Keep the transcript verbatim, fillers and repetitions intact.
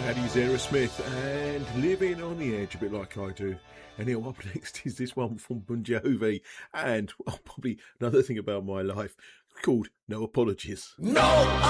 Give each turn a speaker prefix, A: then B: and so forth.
A: That is Aerosmith and Living on the Edge, a bit like I do. And here, up next is this one from Bon Jovi, and well, probably another thing about my life called No Apologies.
B: No